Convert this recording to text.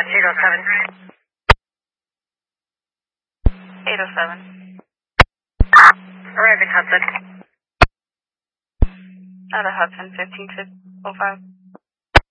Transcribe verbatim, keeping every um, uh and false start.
dispatch, eight oh seven. eight oh seven. Arriving Hudson. Out of Hudson, fifteen oh five.